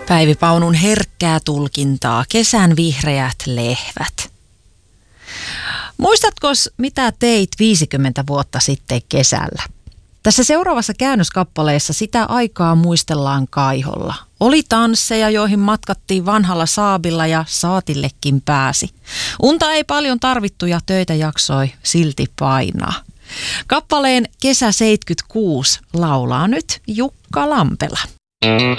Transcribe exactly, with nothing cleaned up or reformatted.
Päivi Paunun herkkää tulkintaa, kesän vihreät lehvät. Muistatko, mitä teit viisikymmentä vuotta sitten kesällä? Tässä seuraavassa käännöskappaleessa sitä aikaa muistellaan kaiholla. Oli tansseja, joihin matkattiin vanhalla saabilla ja saatillekin pääsi. Unta ei paljon tarvittu ja töitä jaksoi silti painaa. Kappaleen Kesä seitsemänkymmentäkuusi laulaa nyt Jukka Lampela.